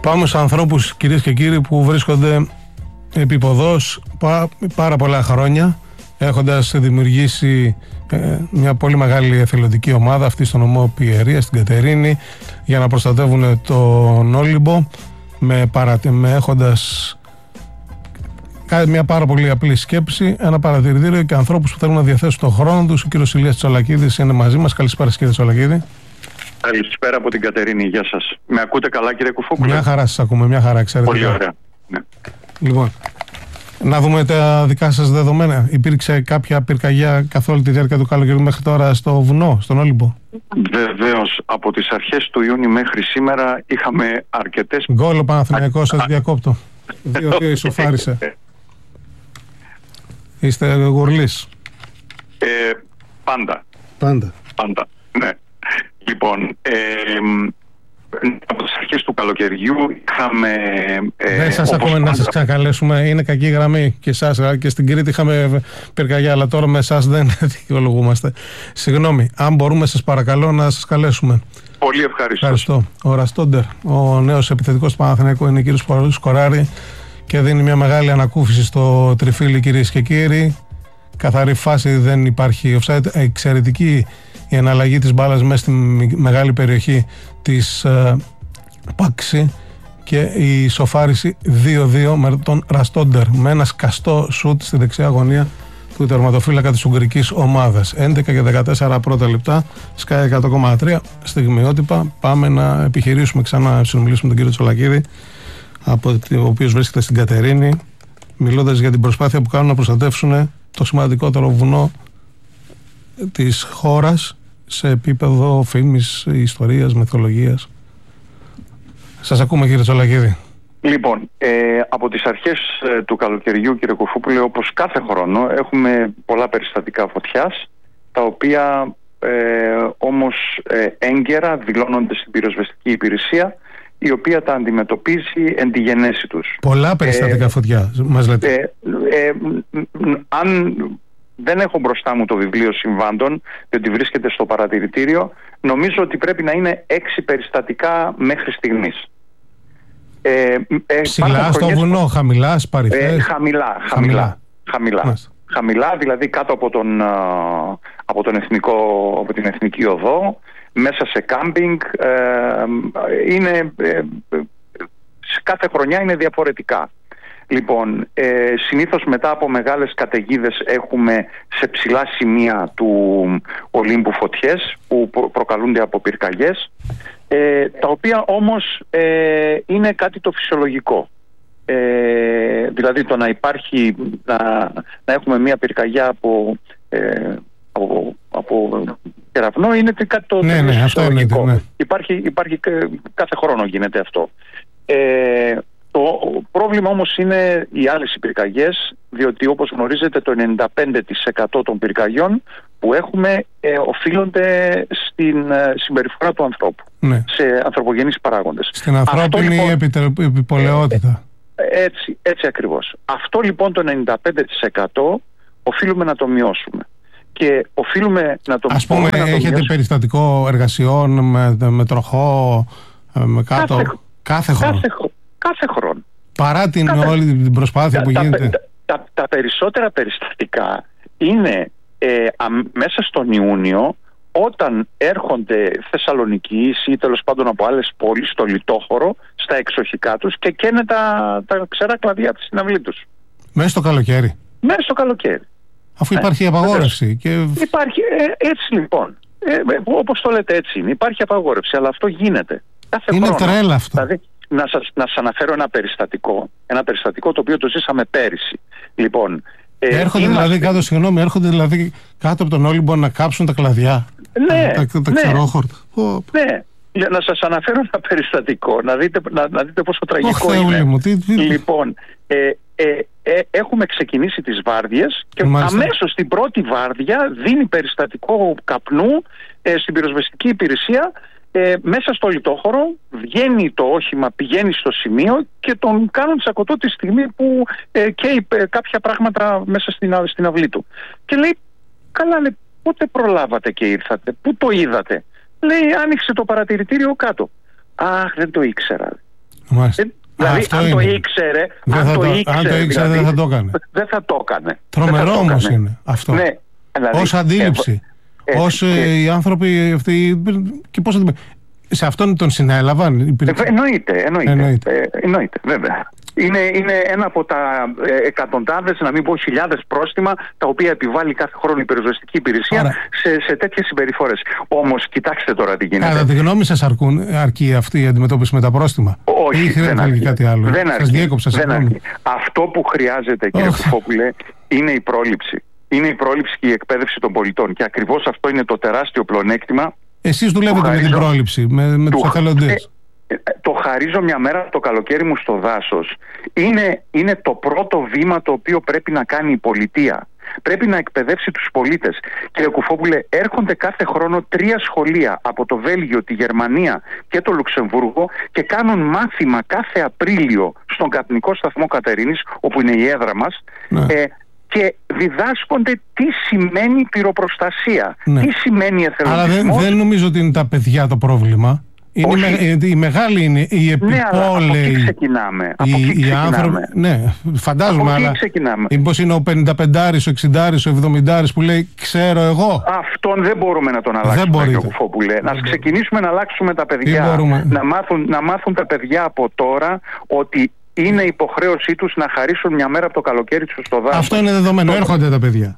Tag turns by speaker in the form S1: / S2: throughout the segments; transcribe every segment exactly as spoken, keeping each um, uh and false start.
S1: Πάμε στους ανθρώπους, κυρίες και κύριοι, που βρίσκονται επί ποδός πά, πάρα πολλά χρόνια, έχοντας δημιουργήσει ε, μια πολύ μεγάλη εθελοντική ομάδα, αυτή στο νομό Πιερία, στην Κατερίνη, για να προστατεύουν τον Όλυμπο, με, παρατε, με έχοντας μια πάρα πολύ απλή σκέψη, ένα παρατηρητήριο και ανθρώπους που θέλουν να διαθέσουν τον χρόνο τους. Ο κύριος Ηλίας Τσολακίδης είναι μαζί μας. Καλησπέρα, κύριε Τσολακίδη.
S2: Καλησπέρα από την Κατερίνη, γεια σας. Με ακούτε καλά, κύριε Κουφόπουλε?
S1: Μια χαρά σας ακούμε, μια χαρά, ξέρετε.
S2: Πολύ ωραία. Ναι.
S1: Λοιπόν, να δούμε τα δικά σας δεδομένα. Υπήρξε κάποια πυρκαγιά καθ' όλη τη διάρκεια του καλοκαιριού μέχρι τώρα στο βουνό, στον Όλυμπο?
S2: Βεβαίως, από τις αρχές του Ιούνιου μέχρι σήμερα είχαμε αρκετές...
S1: Γκολ ο Παναθηναϊκός, σας διακόπτω. δύο δύο ισοφάρισε. Είστε γουρλής?
S2: Ε, πάντα.
S1: Πάντα.
S2: Πάντα, ναι. Λοιπόν, ε, από τις αρχές του καλοκαιριού είχαμε... Ε,
S1: Δεν σας ακούμε πάντα να σας ξανακαλέσουμε, είναι κακή γραμμή και εσάς, και στην Κρήτη είχαμε πυρκαγιά, αλλά τώρα με εσάς δεν δικαιολογούμαστε. Συγγνώμη, αν μπορούμε σας παρακαλώ να σας καλέσουμε.
S2: Πολύ ευχαριστώ.
S1: Ευχαριστώ. Ο Ραστόντερ, ο νέος επιθετικός του Παναθηναϊκού, είναι κύριος Σκοράρη και δίνει μια μεγάλη ανακούφιση στο τριφύλι, κυρίες και κύριοι. Καθαρή φάση, δεν υπάρχει offside. Εξαιρετική η εναλλαγή της μπάλας μέσα στη μεγάλη περιοχή της ε, Πάξη και η σοφάριση δύο δύο με τον Ραστόντερ, με ένα σκαστό σουτ στη δεξιά γωνία του τερματοφύλακα της ουγγρικής ομάδας. έντεκα και δεκατέσσερα πρώτα λεπτά, Sky εκατό κόμμα τρία, στιγμιότυπα. Πάμε να επιχειρήσουμε ξανά να συνομιλήσουμε τον κύριο Τσολακίδη, από ο οποίος βρίσκεται στην Κατερίνη, μιλώντας για την προσπάθεια που κάνουν να προστατεύσουν το σημαντικότερο βουνό της χώρας σε επίπεδο φήμης, ιστορίας, μυθολογίας. Σας ακούμε, κύριε Τσολακίδη.
S2: Λοιπόν, ε, από τις αρχές ε, του καλοκαιριού, κύριε Κουφούπουλε, όπως κάθε χρόνο έχουμε πολλά περιστατικά φωτιάς, τα οποία ε, όμως ε, έγκαιρα δηλώνονται στην πυροσβεστική υπηρεσία, η οποία τα αντιμετωπίζει εν τη γενέση τους.
S1: Πολλά περιστατικά ε, φωτιά, μας λέτε.
S2: Ε, ε, ε, αν δεν έχω μπροστά μου το βιβλίο συμβάντων, διότι βρίσκεται στο παρατηρητήριο, νομίζω ότι πρέπει να είναι έξι περιστατικά μέχρι στιγμής. Ε, ε,
S1: Ψηλά στο χρονιές... βουνό, χαμηλά, σπαριθές?
S2: Ε, χαμηλά, χαμηλά. Χαμηλά, χαμηλά. χαμηλά, δηλαδή κάτω από, τον, από, τον εθνικό, από την Εθνική Οδό, μέσα σε κάμπινγκ, ε, είναι, ε, σε κάθε χρονιά είναι διαφορετικά. Λοιπόν, ε, συνήθως μετά από μεγάλες καταιγίδες έχουμε σε ψηλά σημεία του Ολύμπου φωτιές που προ- προκαλούνται από πυρκαγιές, ε, τα οποία όμως ε, είναι κάτι το φυσιολογικό. Ε, δηλαδή το να υπάρχει, να, να έχουμε μια πυρκαγιά από... Ε, από, από κεραυνό είναι κάτι το
S1: ναι, ναι, αυτό είναι, ναι.
S2: Υπάρχει, υπάρχει, κάθε χρόνο γίνεται αυτό. Ε, το πρόβλημα όμως είναι οι άλλες πυρκαγιές, διότι όπως γνωρίζετε το ενενήντα πέντε τοις εκατό των πυρκαγιών που έχουμε ε, οφείλονται στην ε, συμπεριφορά του ανθρώπου, ναι, σε ανθρωπογενείς παράγοντες.
S1: Στην ανθρώπινη λοιπόν, επιπολαιότητα.
S2: Ε, έτσι, έτσι ακριβώς. Αυτό λοιπόν το ενενήντα πέντε τοις εκατό οφείλουμε να το μειώσουμε. Και οφείλουμε να το
S1: Ας πούμε,
S2: να το
S1: έχετε
S2: μειώσουμε.
S1: περιστατικό εργασιών με, με τροχό, με κάτω,
S2: κάθε, κάθε χρόνο.
S1: Κάθε,
S2: κάθε χρόνο.
S1: Παρά την
S2: κάθε,
S1: όλη την προσπάθεια
S2: τα,
S1: που γίνεται.
S2: Τα, τα, τα περισσότερα περιστατικά είναι ε, α, μέσα στον Ιούνιο, όταν έρχονται Θεσσαλονικείς ή τέλος πάντων από άλλες πόλεις στο λιτόχωρο, στα εξοχικά τους και καίνε τα, τα ξερά κλαδιά από τη συναυλή τους.
S1: Μέσα στο καλοκαίρι.
S2: Μέσα στο καλοκαίρι.
S1: Αφού υπάρχει απαγόρευση. Και...
S2: Υπάρχει, ε, έτσι λοιπόν. Ε, όπως το λέτε, έτσι είναι. Υπάρχει απαγόρευση, αλλά αυτό γίνεται. Κάθε
S1: είναι
S2: χρόνο.
S1: τρέλα αυτό.
S2: Δηλαδή, να σας, να σας αναφέρω ένα περιστατικό. Ένα περιστατικό το οποίο το ζήσαμε πέρυσι. Λοιπόν, ε,
S1: έρχονται είμαστε... δηλαδή κάτω, συγγνώμη, έρχονται δηλαδή κάτω από τον Όλυμπο να κάψουν τα κλαδιά.
S2: Ναι,
S1: τα, τα, τα
S2: ναι,
S1: ξερόχορτα.
S2: Ναι. Για να σας αναφέρω ένα περιστατικό, να δείτε, να, να δείτε πόσο τραγικό oh, είναι.
S1: Μου, τι, τι...
S2: Λοιπόν, ε, ε, ε, έχουμε ξεκινήσει τις βάρδιες και Μάλιστα. αμέσως στην πρώτη βάρδια δίνει περιστατικό καπνού ε, στην πυροσβεστική υπηρεσία. Ε, μέσα στο λιτόχωρο βγαίνει το όχημα, πηγαίνει στο σημείο και τον κάνουν τσακωτό τη στιγμή που ε, καίει ε, κάποια πράγματα μέσα στην, στην αυλή του. Και λέει, καλά, λέει, πότε προλάβατε και ήρθατε, πού το είδατε? Λέει, άνοιξε το παρατηρητήριο κάτω. Αχ, δεν το ήξερα. Ε, δηλαδή, αυτό αν, το ήξερε,
S1: δεν
S2: αν,
S1: θα
S2: το
S1: το,
S2: ήξερε,
S1: αν το ήξερε, δηλαδή, δεν θα το έκανε.
S2: Δεν θα το έκανε.
S1: Τρομερό όμως είναι αυτό.
S2: Ναι, δηλαδή,
S1: ως αντίληψη. Ε, ως ε, και... οι άνθρωποι αυτοί. Και πώς θα... Σε αυτόν τον συνέλαβαν.
S2: Υπήρξε... Ε, εννοείται, εννοείται, εννοείται. Ε, εννοείται, βέβαια. Είναι, είναι ένα από τα ε, εκατοντάδες, να μην πω χιλιάδες πρόστιμα, τα οποία επιβάλλει κάθε χρόνο η πυροσβεστική υπηρεσία Άρα... σε, σε τέτοιες συμπεριφορές. Όμως, κοιτάξτε τώρα τι γίνεται.
S1: Κατά τη γνώμη σας, αρκούν, αρκεί αυτή η αντιμετώπιση με τα πρόστιμα?
S2: Όχι,
S1: ή δεν αρκεί κάτι άλλο?
S2: Δεν
S1: σας
S2: αρκεί.
S1: διέκοψα,
S2: δεν αρκεί. Αυτό που χρειάζεται, κύριε Κουφόπουλε, είναι η πρόληψη. Είναι η πρόληψη και η εκπαίδευση των πολιτών. Και ακριβώς αυτό είναι το τεράστιο πλεονέκτημα. Εσείς δουλεύετε με την πρόληψη, με, με τους εθελοντές. Ε, το χαρίζω μια μέρα το καλοκαίρι μου στο δάσος. Είναι, είναι το πρώτο βήμα το οποίο πρέπει να κάνει η πολιτεία. Πρέπει να εκπαιδεύσει τους πολίτες. Κύριε Κουφόπουλε, έρχονται κάθε χρόνο τρία σχολεία από το Βέλγιο, τη Γερμανία και το Λουξεμβούργο και κάνουν μάθημα κάθε Απρίλιο στον Καπνικό Σταθμό Κατερίνης, όπου είναι η έδρα μας, ναι. ε, και διδάσκονται τι σημαίνει πυροπροστασία, ναι. τι σημαίνει εθελοντισμός. Αλλά δεν, δεν νομίζω ότι είναι τα παιδιά το πρόβλημα. Είναι με, η μεγάλη είναι η επιπόλαιη. Ναι, αλλά από εκεί ξεκινάμε. Από εκεί ξεκινάμε.
S1: Άνθρωποι, ναι, φαντάζομαι. Από
S2: εκεί
S1: αλλά
S2: ξεκινάμε.
S1: Μήπως είναι ο πενηνταπεντάρης, ο εξηντάρης, ο εβδομηντάρης που λέει ξέρω εγώ.
S2: Αυτόν δεν μπορούμε να τον αλλάξουμε, κύριε Κουφόπουλε. Να ξεκινήσουμε να αλλάξουμε τα παιδιά. Να μάθουν, να μάθουν τα παιδιά από τώρα ότι είναι υποχρέωσή τους να χαρίσουν μια μέρα από το καλοκαίρι τους στο δάσος.
S1: Αυτό είναι δεδομένο. Το... Έρχονται τα παιδιά.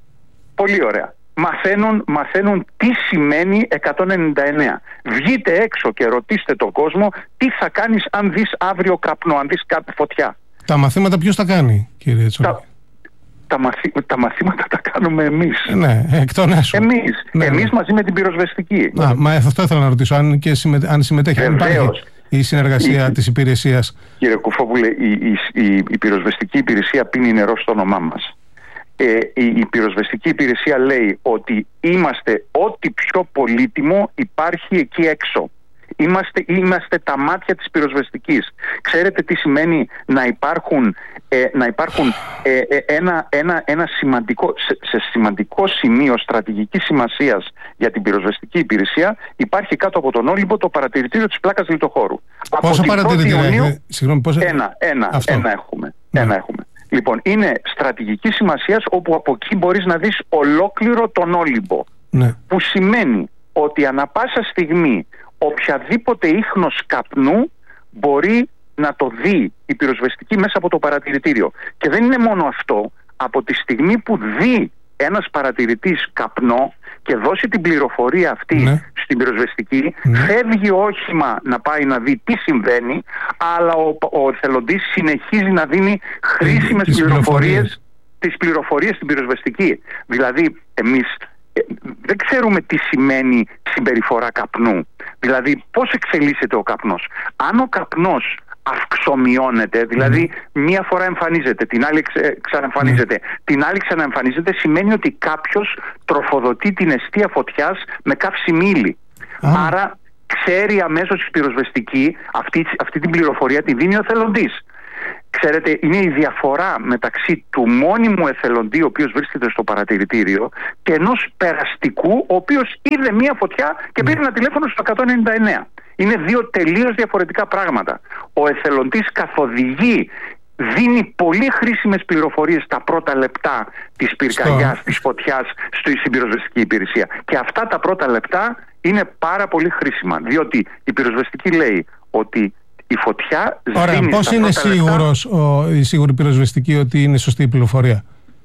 S2: Πολύ ωραία. Μαθαίνουν, μαθαίνουν τι σημαίνει εκατόν ενενήντα εννέα. Βγείτε έξω και ρωτήστε τον κόσμο τι θα κάνεις αν δεις αύριο καπνό, αν δεις κάτι φωτιά.
S1: Τα μαθήματα ποιος τα κάνει, κύριε Τσόλη?
S2: Τα, τα, μαθη, τα μαθήματα τα κάνουμε εμείς.
S1: Ναι, εκ των έσω.
S2: Εμείς,
S1: ναι,
S2: εμείς
S1: ναι.
S2: μαζί με την πυροσβεστική.
S1: Α, μα αυτό ήθελα να ρωτήσω, αν, και συμμετέ, αν συμμετέχει, αν υπάρχει η συνεργασία η, της υπηρεσίας.
S2: Κύριε Κουφόπουλε, η, η, η, η πυροσβεστική υπηρεσία πίνει νερό στο όνομά μας. Ε, η, η πυροσβεστική υπηρεσία λέει ότι είμαστε ό,τι πιο πολύτιμο υπάρχει εκεί έξω. Είμαστε, είμαστε τα μάτια της πυροσβεστικής. Ξέρετε τι σημαίνει να υπάρχουν, ε, να υπάρχουν ε, ε, ένα, ένα, ένα σημαντικό, σε, σε σημαντικό σημείο στρατηγικής σημασίας για την πυροσβεστική υπηρεσία υπάρχει κάτω από τον Όλυμπο το παρατηρητήριο της πλάκας λιτοχώρου.
S1: Πόσο παρατηρητήριο έχετε?
S2: Συγγνώμη, πόσο... Ένα, ένα, ένα έχουμε. Ναι. Ένα έχουμε. Λοιπόν, είναι στρατηγική σημασίας όπου από εκεί μπορείς να δεις ολόκληρο τον Όλυμπο. Ναι. Που σημαίνει ότι ανα πάσα στιγμή οποιαδήποτε ίχνος καπνού μπορεί να το δει η πυροσβεστική μέσα από το παρατηρητήριο. Και δεν είναι μόνο αυτό. Από τη στιγμή που δει ένας παρατηρητής καπνό και δώσει την πληροφορία αυτή ναι. στην πυροσβεστική, ναι. φεύγει όχημα να πάει να δει τι συμβαίνει, αλλά ο, ο εθελοντής συνεχίζει να δίνει χρήσιμες τις πληροφορίες, τις πληροφορίες στην πυροσβεστική. Δηλαδή εμείς ε, δεν ξέρουμε τι σημαίνει συμπεριφορά καπνού. Δηλαδή πώς εξελίσσεται ο καπνός. Αν ο καπνός αυξομειώνεται, δηλαδή mm. μία φορά εμφανίζεται, την άλλη ξε, ξαναεμφανίζεται, mm. την άλλη ξαναεμφανίζεται, σημαίνει ότι κάποιος τροφοδοτεί την εστία φωτιάς με καύσιμη ύλη. Mm. Άρα ξέρει αμέσως η πυροσβεστική αυτή, αυτή την πληροφορία τη δίνει ο εθελοντής. Ξέρετε, είναι η διαφορά μεταξύ του μόνιμου εθελοντή ο οποίος βρίσκεται στο παρατηρητήριο και ενός περαστικού ο οποίος είδε μία φωτιά και πήρε ένα τηλέφωνο στο εκατόν ενενήντα εννέα. Είναι δύο τελείως διαφορετικά πράγματα. Ο εθελοντής καθοδηγεί, δίνει πολύ χρήσιμες πληροφορίες τα πρώτα λεπτά της πυρκαγιάς, στο... της φωτιάς στην πυροσβεστική υπηρεσία. Και αυτά τα πρώτα λεπτά είναι πάρα πολύ χρήσιμα, διότι η πυροσβεστική λέει ότι η φωτιά...
S1: Ωραία, πώς είναι σίγουρος λεπτά... ο, η σίγουρη πυροσβεστική ότι είναι σωστή η πληροφορία?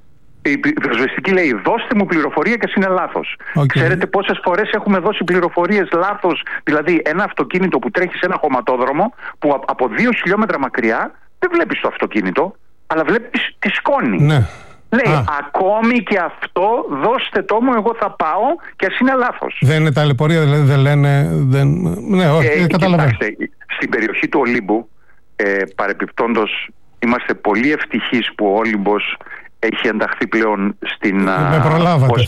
S2: Η πυροσβεστική λέει δώστε μου πληροφορία και είναι λάθος. Okay. Ξέρετε πόσες φορές έχουμε δώσει πληροφορίες λάθος? Δηλαδή ένα αυτοκίνητο που τρέχει σε ένα χωματόδρομο που από δύο χιλιόμετρα μακριά δεν βλέπεις το αυτοκίνητο, αλλά βλέπεις τη σκόνη. Ναι. Λέει Α. ακόμη και αυτό δώστε το μου, εγώ θα πάω και ας είναι λάθος.
S1: Δεν είναι ταλαιπωρία, δηλαδή δεν λένε... Δεν... Ναι, όχι, ε, καταλαβαίνω. Κοιτάξτε,
S2: στην περιοχή του Ολύμπου ε, παρεπιπτόντως είμαστε πολύ ευτυχείς που ο Όλυμπος έχει ενταχθεί πλέον στην, ως,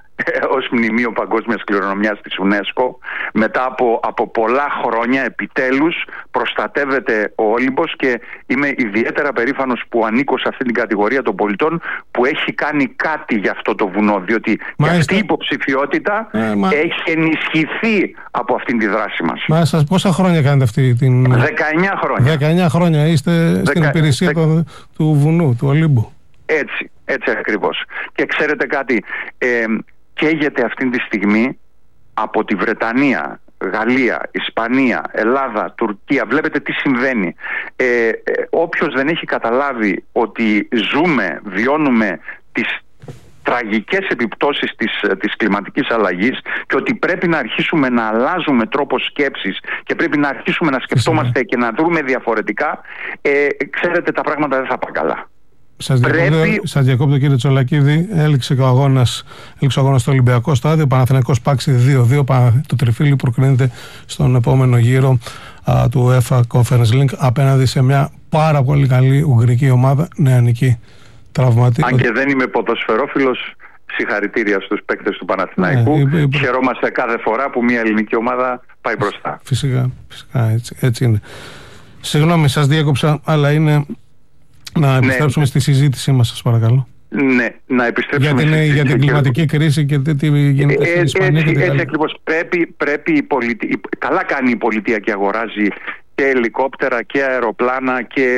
S2: ως μνημείο παγκόσμιας κληρονομιάς της UNESCO μετά από, από πολλά χρόνια επιτέλους προστατεύεται ο Όλυμπος, και είμαι ιδιαίτερα περήφανος που ανήκω σε αυτή την κατηγορία των πολιτών που έχει κάνει κάτι για αυτό το βουνό, διότι αυτή η υποψηφιότητα ε, μα... έχει ενισχυθεί από αυτήν τη δράση μας.
S1: Μα σας πόσα χρόνια κάνετε αυτή την...
S2: δεκαεννιά χρόνια.
S1: δεκαεννιά χρόνια είστε Δεκα... στην υπηρεσία Δεκα... του, του βουνού, του Ολύμπου.
S2: Έτσι, έτσι ακριβώς. Και ξέρετε κάτι, ε, καίγεται αυτή τη στιγμή από τη Βρετανία, Γαλλία, Ισπανία, Ελλάδα, Τουρκία. Βλέπετε τι συμβαίνει. Ε, ε, όποιος δεν έχει καταλάβει ότι ζούμε, βιώνουμε τις τραγικές επιπτώσεις της, της κλιματικής αλλαγής, και ότι πρέπει να αρχίσουμε να αλλάζουμε τρόπο σκέψης και πρέπει να αρχίσουμε να σκεφτόμαστε και να δούμε διαφορετικά, ε, ξέρετε, τα πράγματα δεν θα πάνε καλά.
S1: Σας διακόπτω, Πρέπει... σας διακόπτω κύριε Τσολακίδη. Έληξε ο αγώνας, έληξε ο αγώνας στο Ολυμπιακό Στάδιο. Παναθηναϊκός Πάξη δύο δύο. Το τριφύλι προκρίνεται στον επόμενο γύρο α, του UEFA Conference League απέναντι σε μια πάρα πολύ καλή ουγγρική ομάδα, νεανική, τραυματική.
S2: Αν και δεν είμαι ποδοσφαιρόφιλος, συγχαρητήρια στους παίκτες του Παναθηναϊκού. Ναι, η... Χαιρόμαστε κάθε φορά που μια ελληνική ομάδα πάει μπροστά.
S1: Φυσικά, φυσικά έτσι, έτσι είναι. Συγγνώμη, σας διέκοψα, αλλά είναι... Να επιστρέψουμε ναι. στη συζήτησή μας, σας παρακαλώ.
S2: Ναι, να επιστρέψουμε
S1: για την,
S2: στη
S1: για την κλιματική και... κρίση και τι γίνεται
S2: ε,
S1: στην Ισπανία.
S2: Έτσι,
S1: και
S2: έτσι ακριβώς. Πρέπει, πρέπει η πολιτι... Καλά κάνει η πολιτεία και αγοράζει και ελικόπτερα και αεροπλάνα, και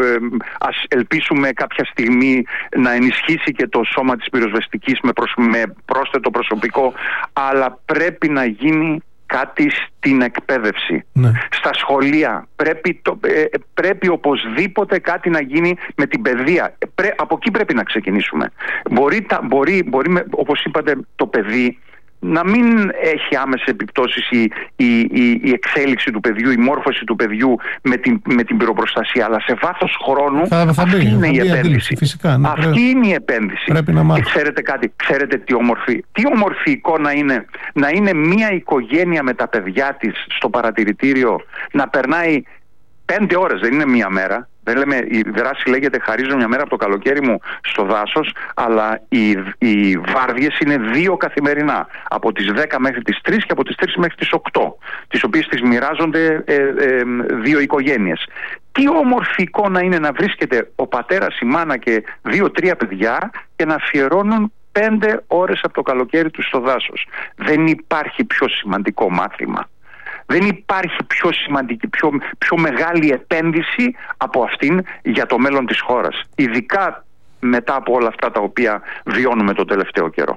S2: ας ελπίσουμε κάποια στιγμή να ενισχύσει και το σώμα της πυροσβεστικής με, προσ... με πρόσθετο προσωπικό, αλλά πρέπει να γίνει κάτι στην εκπαίδευση, ναι. Στα σχολεία πρέπει, το, ε, πρέπει οπωσδήποτε κάτι να γίνει με την παιδεία. Πρέ, από εκεί πρέπει να ξεκινήσουμε. Μπορεί, τα, μπορεί, μπορεί με, όπως είπατε, το παιδί να μην έχει άμεσες επιπτώσεις η, η, η, η εξέλιξη του παιδιού, η μόρφωση του παιδιού με την, με την πυροπροστασία, αλλά σε βάθος χρόνου θα, θα αυτή μπει, είναι θα η επένδυση. Φυσικά, ναι, αυτή πρέπει, είναι η επένδυση.
S1: Πρέπει να
S2: και ξέρετε κάτι, ξέρετε τι όμορφη, τι όμορφη εικόνα είναι να είναι μια οικογένεια με τα παιδιά της στο παρατηρητήριο, να περνάει πέντε ώρες, δεν είναι μία μέρα. Δεν λέμε, η δράση λέγεται χαρίζω μια μέρα από το καλοκαίρι μου στο δάσος, αλλά οι, οι βάρδιες είναι δύο καθημερινά, από τις δέκα μέχρι τις τρεις και από τις τρεις μέχρι τις οκτώ, τις οποίες τις μοιράζονται ε, ε, δύο οικογένειες. Τι όμορφη εικόνα είναι να βρίσκεται ο πατέρας, η μάνα και δύο-τρία παιδιά και να αφιερώνουν πέντε ώρες από το καλοκαίρι τους στο δάσος. Δεν υπάρχει πιο σημαντικό μάθημα. Δεν υπάρχει πιο σημαντική, πιο, πιο μεγάλη επένδυση από αυτήν για το μέλλον της χώρας. Ειδικά μετά από όλα αυτά τα οποία βιώνουμε το τελευταίο καιρό.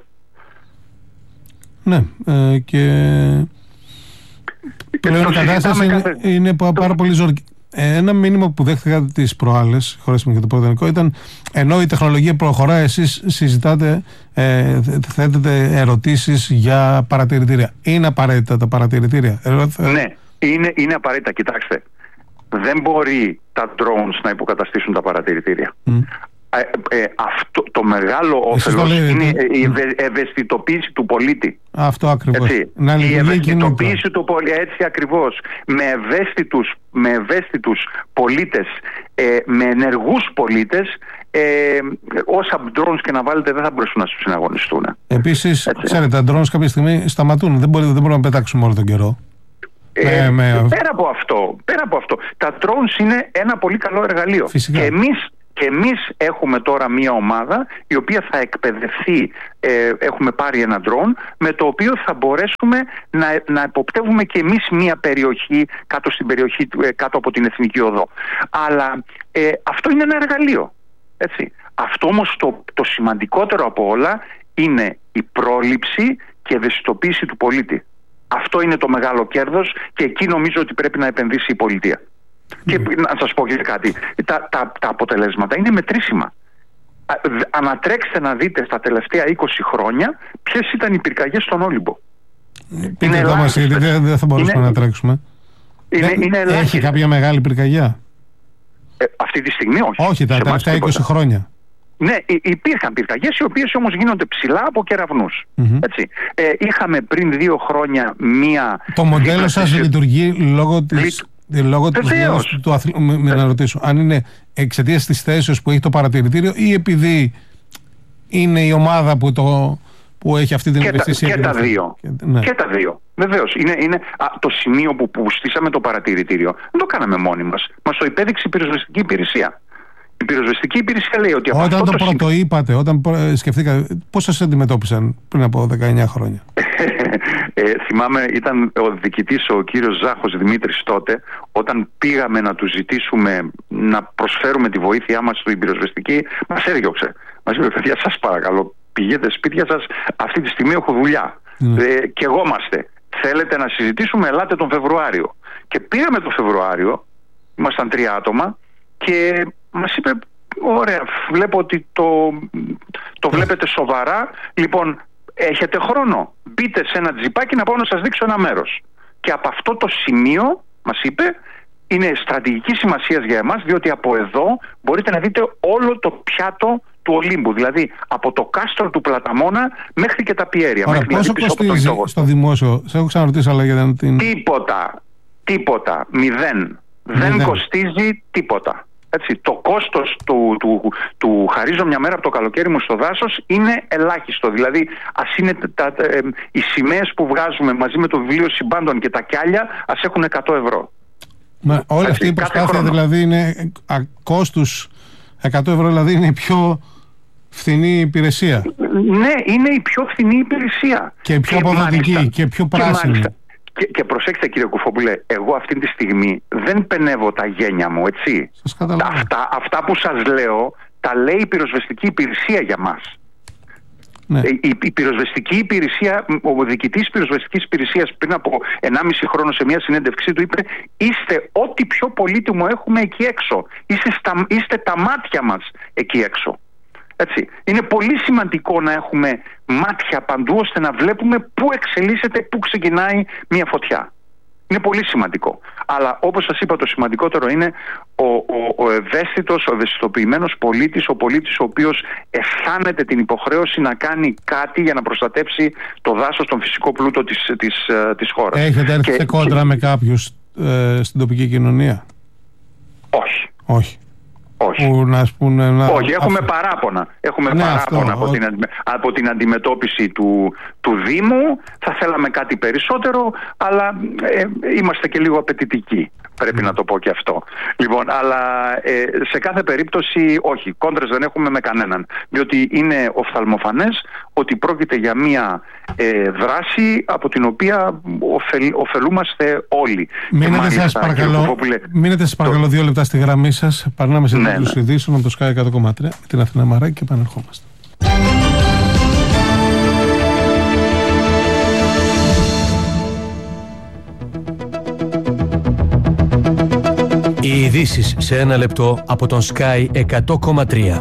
S1: Ναι, ε, και πλέον η κατάσταση είναι, κάθε... είναι πάρα πολύ ζωρική. Ένα μήνυμα που δέχτηκα τις προάλλες, χωρίς με το πρωτενικό, ήταν ενώ η τεχνολογία προχωράει, εσείς συζητάτε, ε, θέτετε ερωτήσεις για παρατηρητήρια. Είναι απαραίτητα τα παρατηρητήρια?
S2: Ναι, είναι, είναι απαραίτητα. Κοιτάξτε, δεν μπορεί τα drones να υποκαταστήσουν τα παρατηρητήρια. Mm. Ε, ε, αυτό, το μεγάλο όφελος είναι η ευε, ευαισθητοποίηση του πολίτη. Αυτό ακριβώς. Η ευαισθητοποίηση του πολίτη, έτσι ακριβώς. Με ευαίσθητους, με ευαίσθητους πολίτες, ε, με ενεργούς πολίτες, ε, όσα drones και να βάλετε δεν θα μπορέσουν να σου συναγωνιστούν.
S1: Επίσης, έτσι. Ξέρετε, τα drones κάποια στιγμή σταματούν. Δεν, μπορεί, δεν μπορούμε να πετάξουμε όλο τον καιρό.
S2: Ε, ε, με... πέρα, από αυτό, πέρα από αυτό, τα drones είναι ένα πολύ καλό εργαλείο. Φυσικά. Και εμείς Και εμείς έχουμε τώρα μία ομάδα η οποία θα εκπαιδευτεί, ε, έχουμε πάρει ένα drone με το οποίο θα μπορέσουμε να, να εποπτεύουμε και εμείς μία περιοχή κάτω, στην περιοχή, ε, κάτω από την Εθνική Οδό. Αλλά ε, αυτό είναι ένα εργαλείο. Έτσι. Αυτό όμως το, το σημαντικότερο από όλα είναι η πρόληψη και ευαισθητοποίηση του πολίτη. Αυτό είναι το μεγάλο κέρδος και εκεί νομίζω ότι πρέπει να επενδύσει η πολιτεία. Και να σας πω και κάτι, τα, τα, τα αποτελέσματα είναι μετρήσιμα. Ανατρέξτε να δείτε στα τελευταία είκοσι χρόνια ποιες ήταν οι πυρκαγιές στον Όλυμπο.
S1: Πείτε εδώ μας, γιατί δεν θα μπορούσαμε είναι, να τρέξουμε.
S2: Είναι, είναι
S1: Έχει κάποια μεγάλη πυρκαγιά?
S2: Ε, αυτή τη στιγμή όχι.
S1: Όχι, τα τελευταία είκοσι χρόνια.
S2: Ναι, υπήρχαν πυρκαγιές οι οποίες όμως γίνονται ψηλά από κεραυνούς. Mm-hmm. Έτσι. Ε, είχαμε πριν δύο χρόνια μία...
S1: Το μοντέλο σας σε... λειτουργεί λόγω της... Λόγω του, του αθλητισμού, με να ρωτήσω, αν είναι εξαιτίας της θέσεως που έχει το παρατηρητήριο ή επειδή είναι η ομάδα που, το, που έχει αυτή την ευαισθησία?
S2: Και, και, τα δύο. Και, ναι. και τα δύο. Βεβαίως. Είναι, είναι α, το σημείο που, που στήσαμε το παρατηρητήριο. Δεν το κάναμε μόνοι μας. Μας το υπέδειξε η πυροσβεστική υπηρεσία. Η πυροσβεστική υπηρεσία λέει ότι από
S1: όταν
S2: αυτό
S1: το,
S2: το
S1: πρωτοείπατε, όταν σκεφτήκατε, πώς σας αντιμετώπισαν πριν από δεκαεννιά χρόνια?
S2: ε, θυμάμαι, ήταν ο διοικητής ο κύριος Ζάχος Δημήτρης τότε, όταν πήγαμε να του ζητήσουμε να προσφέρουμε τη βοήθειά μας στην πυροσβεστική, μας έδιωξε. Μας είπε: παιδιά, σας παρακαλώ, πηγαίνετε σπίτια σας, αυτή τη στιγμή έχω δουλειά. Mm. Ε, και εγώ είμαστε. Θέλετε να συζητήσουμε, ελάτε τον Φεβρουάριο. Και πήγαμε τον Φεβρουάριο, ήμασταν τρία άτομα, και μας είπε: ωραία, βλέπω ότι το, το βλέπετε σοβαρά. Λοιπόν, έχετε χρόνο. Μπείτε σε ένα τζιπάκι να πάω να σας δείξω ένα μέρος. Και από αυτό το σημείο, μας είπε, είναι στρατηγική σημασία για εμάς, διότι από εδώ μπορείτε να δείτε όλο το πιάτο του Ολύμπου. Δηλαδή από το κάστρο του Πλαταμόνα μέχρι και τα πιέρια.
S1: Ωραία,
S2: μέχρι
S1: πόσο
S2: δηλαδή
S1: κοστίζει στο δημόσιο? Σε έχω ξαναρωτήσει, αλλά για την...
S2: Τίποτα. Τίποτα. Μηδέν. Μηδέν. Δεν κοστίζει τίποτα. Έτσι, το κόστος του, του, του χαρίζω μια μέρα από το καλοκαίρι μου στο δάσος είναι ελάχιστο. Δηλαδή, ας είναι τα, ε, οι σημαίες που βγάζουμε μαζί με το βιβλίο συμπάντων και τα κιάλια, ας έχουν εκατό ευρώ.
S1: Μα όλη
S2: Έτσι,
S1: αυτή η προσπάθεια δηλαδή είναι κόστους εκατό ευρώ, δηλαδή είναι η πιο φθηνή υπηρεσία.
S2: Ναι, είναι η πιο φθηνή υπηρεσία.
S1: Και η πιο αποδοτική και πιο πράσινη.
S2: Και, και, και προσέξτε, κύριε Κουφόπουλε, εγώ αυτή τη στιγμή δεν πενεύω τα γένια μου, έτσι. Αυτά, αυτά που σας λέω τα λέει η πυροσβεστική υπηρεσία για μας. Ναι. Η, η πυροσβεστική υπηρεσία, ο διοικητής πυροσβεστικής υπηρεσίας πριν από ενάμιση χρόνο σε μια συνέντευξή του είπε: είστε ό,τι πιο πολύτιμο έχουμε εκεί έξω. Είστε, στα, είστε τα μάτια μας εκεί έξω. Έτσι. Είναι πολύ σημαντικό να έχουμε μάτια παντού ώστε να βλέπουμε πού εξελίσσεται, πού ξεκινάει μια φωτιά. Είναι πολύ σημαντικό. Αλλά όπως σας είπα, το σημαντικότερο είναι ο, ο, ο ευαίσθητος, ο ευαισθητοποιημένος πολίτης, ο πολίτης ο οποίος αισθάνεται την υποχρέωση να κάνει κάτι για να προστατέψει το δάσος, τον φυσικό πλούτο της, της, της χώρας.
S1: Έχετε έρθει σε κόντρα και... με κάποιους ε, στην τοπική κοινωνία?
S2: Όχι.
S1: Όχι.
S2: Όχι.
S1: Που να πούνε, να...
S2: Όχι, έχουμε αυτό. παράπονα. Έχουμε ναι, παράπονα αυτό, από, ότι... την, από την αντιμετώπιση του, του Δήμου. Θα θέλαμε κάτι περισσότερο, αλλά ε, είμαστε και λίγο απαιτητικοί. Πρέπει mm. να το πω και αυτό. Λοιπόν, αλλά ε, σε κάθε περίπτωση όχι, κόντρες δεν έχουμε με κανέναν. Διότι είναι οφθαλμοφανές ότι πρόκειται για μία ε, δράση από την οποία ωφελ, ωφελούμαστε όλοι.
S1: Μείνετε σας παρακαλώ, Κουφόπουλε, μείνετε σας παρακαλώ το... δύο λεπτά στη γραμμή σας. Παρνάμε σε τίτλους ναι, ειδήσεων από το Sky εκατό κόμμα τρία με την Αθηνά Μαράκη και επανερχόμαστε.
S3: Οι ειδήσεις σε ένα λεπτό από τον Sky εκατό κόμμα τρία.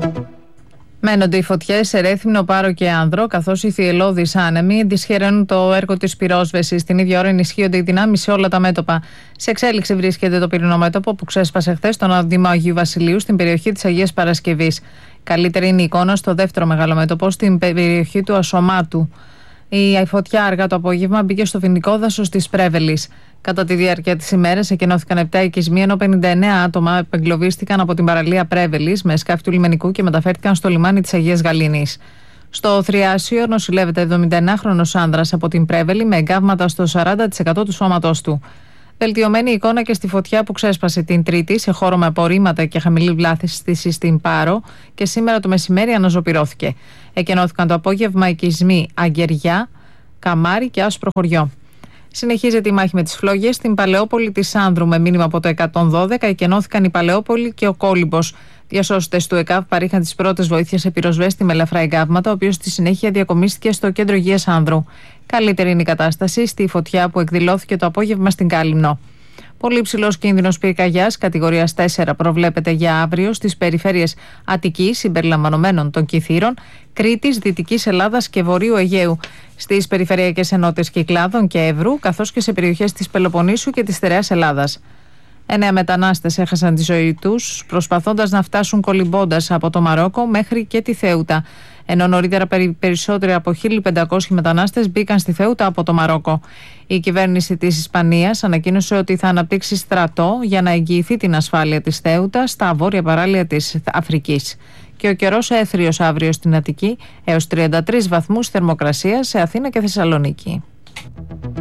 S4: Μένονται οι φωτιές σε Ρέθυμνο, Πάρο και Άνδρο, καθώς οι θυελλώδεις άνεμοι δυσχεραίνουν το έργο της πυρόσβεσης. Την ίδια ώρα ενισχύονται οι δυνάμεις σε όλα τα μέτωπα. Σε εξέλιξη βρίσκεται το πυρηνό μέτωπο που ξέσπασε χθες στον Δήμο Αγίου Βασιλείου, στην περιοχή της Αγίας Παρασκευής. Καλύτερη είναι η εικόνα στο δεύτερο μεγάλο μέτωπο, στην περιοχή του Ασωμάτου. Η φωτιά αργά το απόγευμα μπήκε στο φοινικό δάσος της Πρέβελης. Κατά τη διάρκεια της ημέρας εκενώθηκαν επτά οικισμοί, ενώ πενήντα εννέα άτομα επεγκλωβίστηκαν από την παραλία Πρέβελης με σκάφη του λιμενικού και μεταφέρθηκαν στο λιμάνι της Αγίας Γαλήνης. Στο Θριάσιο νοσηλεύεται εβδομηνταεννάχρονος άνδρας από την Πρέβελη με εγκάβματα στο σαράντα τοις εκατό του σώματός του. Βελτιωμένη εικόνα και στη φωτιά που ξέσπασε την Τρίτη σε χώρο με απορρίμματα και χαμηλή βλάθηση στην Πάρο και σήμερα το μεσημέρι αναζωπυρώθηκε. Εκενώθηκαν το απόγευμα οικισμοί Αγκεριά, Καμάρι και Άσπρο Χωριό. Συνεχίζεται η μάχη με τις φλόγες στην Παλαιόπολη της Άνδρου με μήνυμα από το εκατόν δώδεκα. Εκενώθηκαν η Παλαιόπολη και ο Κόλυμπος. Διασώστες του ΕΚΑΒ παρήχαν τις πρώτες βοήθειες σε πυροσβέστη με ελαφρά εγκάβματα, ο οποίος στη συνέχεια διακομίστηκε στο κέντρο υγείας Άνδρου. Καλύτερη είναι η κατάσταση στη φωτιά που εκδηλώθηκε το απόγευμα στην Κάλυμνο. Πολύ ψηλός κίνδυνος πυρκαγιάς κατηγορίας τέσσερα προβλέπεται για αύριο στις περιφέρειες Αττικής, συμπεριλαμβανομένων των Κιθήρων, Κρήτης, Δυτικής Ελλάδας και Βορείου Αιγαίου, στις περιφερειακές ενότητες Κυκλάδων και Εύρου, καθώς και σε περιοχές της Πελοποννήσου και της Στερεάς Ελλάδας. Εννέα μετανάστες έχασαν τη ζωή τους προσπαθώντας να φτάσουν κολυμπώντας από το Μαρόκο μέχρι και τη Θέουτα. Ενώ νωρίτερα περισσότεροι από χίλια πεντακόσιοι μετανάστες μπήκαν στη Θέουτα από το Μαρόκο. Η κυβέρνηση της Ισπανίας ανακοίνωσε ότι θα αναπτύξει στρατό για να εγγυηθεί την ασφάλεια της Θέουτα στα βόρεια παράλια της Αφρικής. Και ο καιρός έθριος αύριο στην Αττική έως τριάντα τρεις βαθμούς θερμοκρασία σε Αθήνα και Θεσσαλονίκη.